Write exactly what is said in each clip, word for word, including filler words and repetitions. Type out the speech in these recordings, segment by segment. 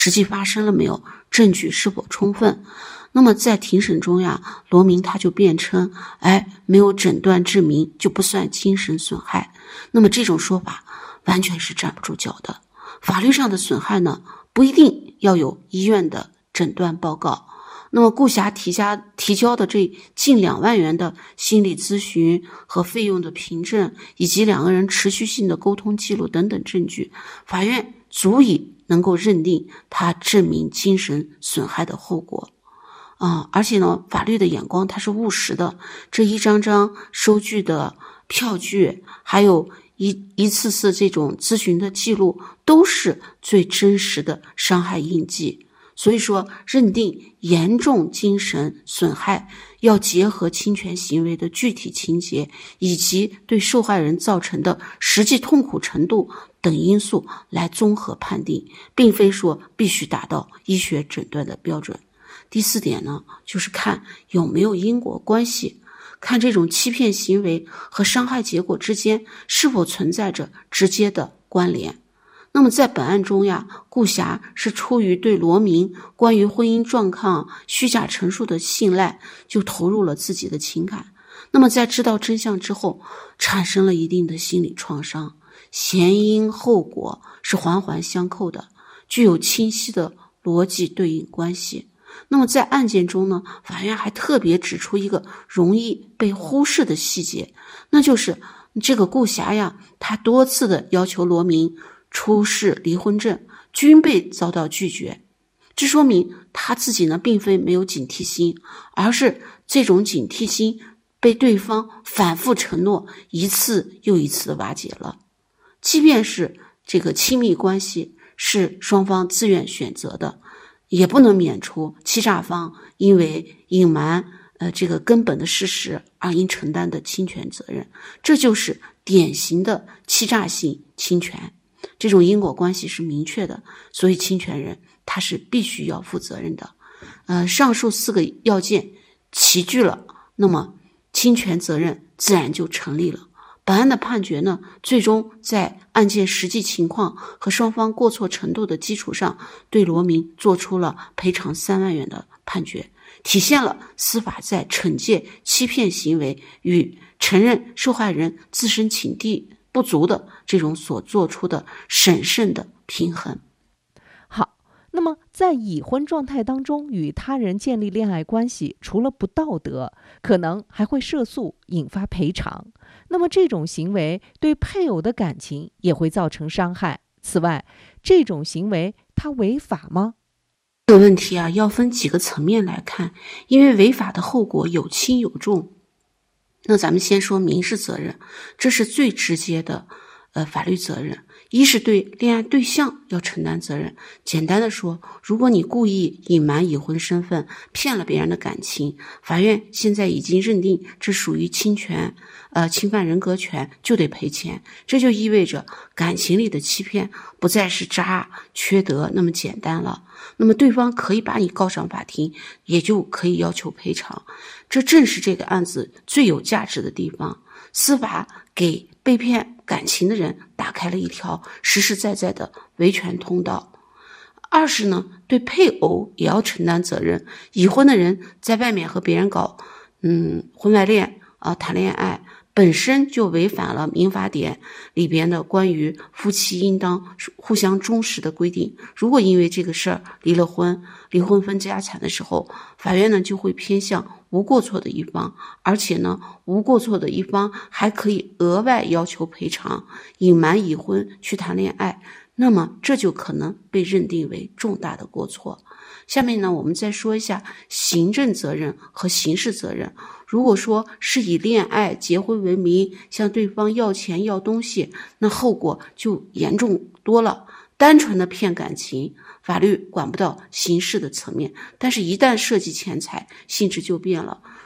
实际发生了没有，证据是否充分。那么在庭审中呀，罗明他就辩称，哎，没有诊断致明就不算精神损害。那么这种说法完全是站不住脚的。法律上的损害呢，不一定要有医院的诊断报告。那么顾霞提加提交的这近两万元的心理咨询和费用的凭证，以及两个人持续性的沟通记录等等证据，法院足以能够认定他证明精神损害的后果。啊、嗯，而且呢，法律的眼光它是务实的，这一张张收据的票据，还有一一次次这种咨询的记录，都是最真实的伤害印记。所以说，认定严重精神损害要结合侵权行为的具体情节以及对受害人造成的实际痛苦程度等因素来综合判定，并非说必须达到医学诊断的标准。第四点呢，就是看有没有因果关系，看这种欺骗行为和伤害结果之间是否存在着直接的关联。那么在本案中呀，顾霞是出于对罗明关于婚姻状况虚假陈述的信赖，就投入了自己的情感。那么在知道真相之后，产生了一定的心理创伤，前因后果是环环相扣的，具有清晰的逻辑对应关系。那么在案件中呢，法院还特别指出一个容易被忽视的细节，那就是这个顾霞呀，她多次的要求罗明出示离婚证，均被遭到拒绝。这说明他自己呢并非没有警惕心，而是这种警惕心被对方反复承诺一次又一次的瓦解了。即便是这个亲密关系是双方自愿选择的，也不能免除欺诈方因为隐瞒呃这个根本的事实而应承担的侵权责任。这就是典型的欺诈性侵权。这种因果关系是明确的，所以侵权人他是必须要负责任的。呃，上述四个要件齐聚了，那么侵权责任自然就成立了。本案的判决呢，最终在案件实际情况和双方过错程度的基础上，对罗明做出了赔偿三万元的判决，体现了司法在惩戒欺骗行为与承认受害人自身情地不足的这种所做出的审慎的平衡。 好，那么在已婚状态当中与他人建立恋爱关系，除了不道德，可能还会涉诉引发赔偿。那么这种行为对配偶的感情也会造成伤害。此外，这种行为它违法吗？ 这个问题啊，要分几个层面来看，因为违法的后果有轻有重。那咱们先说民事责任，这是最直接的呃法律责任。一是对恋爱对象要承担责任，简单的说，如果你故意隐瞒已婚身份，骗了别人的感情，法院现在已经认定这属于侵权，呃，侵犯人格权，就得赔钱。这就意味着感情里的欺骗不再是渣缺德那么简单了，那么对方可以把你告上法庭，也就可以要求赔偿。这正是这个案子最有价值的地方，司法给被骗感情的人打开了一条实实在在的维权通道。二是呢，对配偶也要承担责任。已婚的人在外面和别人搞嗯婚外恋啊、谈恋爱，本身就违反了民法典里边的关于夫妻应当互相忠实的规定。如果因为这个事儿离了婚，离婚分家产的时候，法院呢就会偏向无过错的一方，而且呢，无过错的一方还可以额外要求赔偿。隐瞒已婚去谈恋爱，那么这就可能被认定为重大的过错。下面呢，我们再说一下行政责任和刑事责任。如果说是以恋爱结婚为名向对方要钱要东西，那后果就严重多了。单纯的骗感情，法律管不到刑事的层面，但是一旦涉及钱财，性质就变了。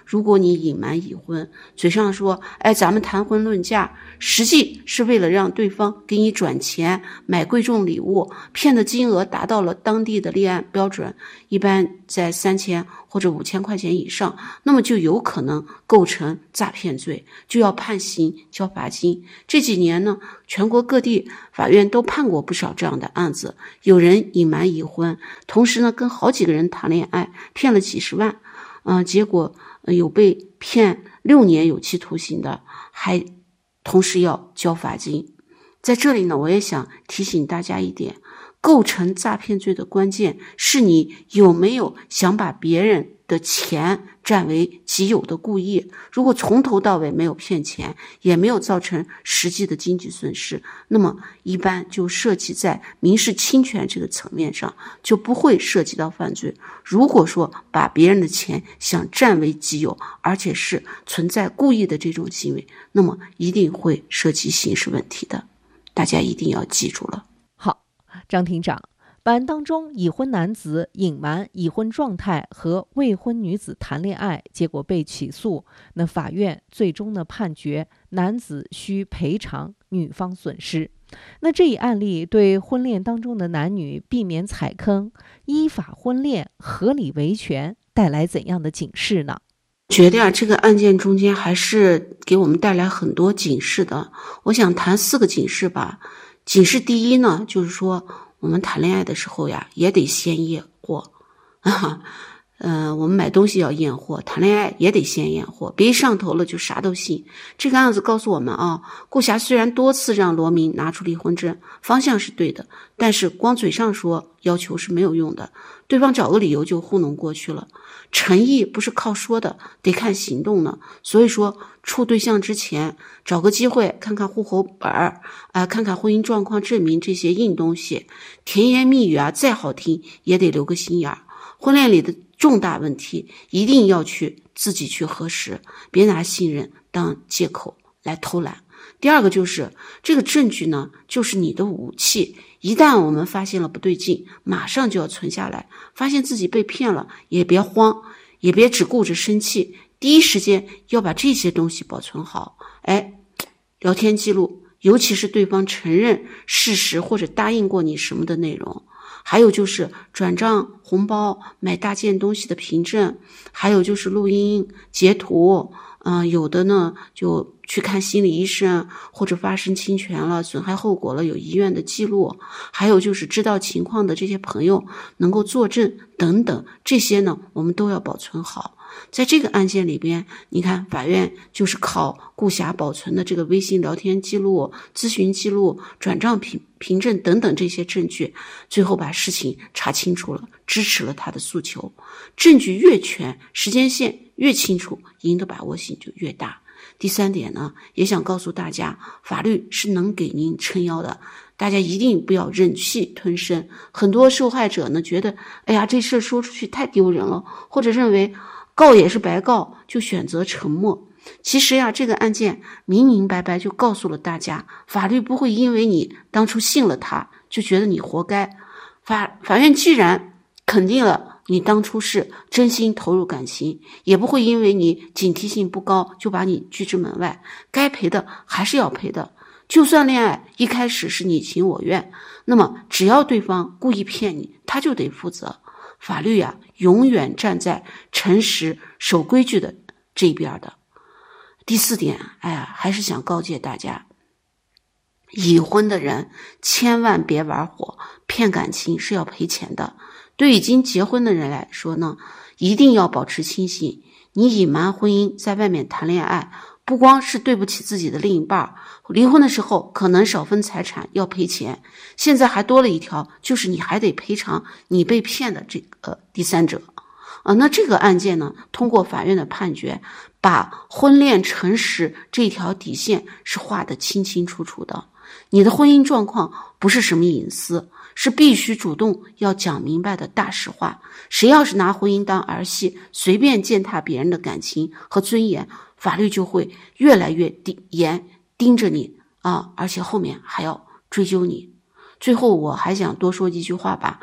如果你隐瞒已婚，嘴上说哎咱们谈婚论嫁，实际是为了让对方给你转钱买贵重礼物，骗的金额达到了当地的立案标准，一般在三千或者五千块钱以上，那么就有可能构成诈骗罪，就要判刑交罚金。这几年呢，全国各地法院都判过不少这样的案子，有人隐瞒已婚，同时呢跟好几个人谈恋爱，骗了几十万，呃、结果、呃、有被骗六年有期徒刑的，还同时要交罚金。在这里呢，我也想提醒大家一点，构成诈骗罪的关键是你有没有想把别人的钱占为己有的故意。如果从头到尾没有骗钱，也没有造成实际的经济损失，那么一般就涉及在民事侵权这个层面上，就不会涉及到犯罪。如果说把别人的钱想占为己有，而且是存在故意的这种行为，那么一定会涉及刑事问题的，大家一定要记住了。 好，张庭长，本案当中，已婚男子隐瞒已婚状态和未婚女子谈恋爱，结果被起诉。那法院最终呢判决男子需赔偿女方损失。那这一案例对婚恋当中的男女避免踩坑、依法婚恋、合理维权带来怎样的警示呢？ 觉得啊，这个案件中间还是给我们带来很多警示的。我想谈四个警示吧。警示第一呢，就是说我们谈恋爱的时候呀，也得先验货啊。呃，我们买东西要验货，谈恋爱也得先验货，别一上头了就啥都信。这个案子告诉我们啊，顾霞虽然多次让罗明拿出离婚证，方向是对的，但是光嘴上说要求是没有用的，对方找个理由就糊弄过去了。诚意不是靠说的，得看行动呢。所以说，处对象之前，找个机会看看户口本儿，啊，看看婚姻状况证明这些硬东西。甜言蜜语啊，再好听也得留个心眼儿。婚恋里的重大问题一定要去自己去核实，别拿信任当借口来偷懒。第二个就是这个证据呢，就是你的武器，一旦我们发现了不对劲，马上就要存下来。发现自己被骗了也别慌，也别只顾着生气，第一时间要把这些东西保存好。哎，聊天记录，尤其是对方承认事实或者答应过你什么的内容，还有就是转账、红包、买大件东西的凭证，还有就是录音、截图，嗯、呃，有的呢就去看心理医生，或者发生侵权了、损害后果了，有医院的记录，还有就是知道情况的这些朋友能够作证等等，这些呢我们都要保存好。在这个案件里边，你看法院就是靠顾霞保存的这个微信聊天记录、咨询记录、转账凭凭证等等这些证据，最后把事情查清楚了，支持了他的诉求。证据越全，时间线越清楚，赢的把握性就越大。第三点呢，也想告诉大家，法律是能给您撑腰的，大家一定不要忍气吞声。很多受害者呢觉得，哎呀，这事说出去太丢人了，或者认为告也是白告，就选择沉默。其实呀，这个案件明明白白就告诉了大家，法律不会因为你当初信了他，就觉得你活该。法法院既然肯定了你当初是真心投入感情，也不会因为你警惕性不高就把你拒之门外，该赔的还是要赔的。就算恋爱一开始是你情我愿，那么只要对方故意骗你，他就得负责。法律啊，永远站在诚实守规矩的这一边的。第四点，哎呀，还是想告诫大家，已婚的人千万别玩火，骗感情是要赔钱的。对已经结婚的人来说呢，一定要保持清醒。你隐瞒婚姻，在外面谈恋爱，不光是对不起自己的另一半，离婚的时候可能少分财产，要赔钱。现在还多了一条，就是你还得赔偿你被骗的这个第三者。啊，那这个案件呢，通过法院的判决，把婚恋诚实这条底线是画得清清楚楚的。你的婚姻状况不是什么隐私，是必须主动要讲明白的大实话。谁要是拿婚姻当儿戏，随便践踏别人的感情和尊严，法律就会越来越严盯着你啊，而且后面还要追究你。最后我还想多说一句话吧，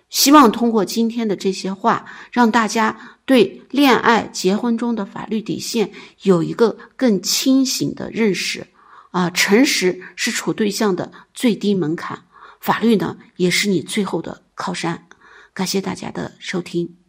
希望通过今天的这些话，让大家对恋爱结婚中的法律底线有一个更清醒的认识啊，诚实是处对象的最低门槛，法律呢也是你最后的靠山。感谢大家的收听。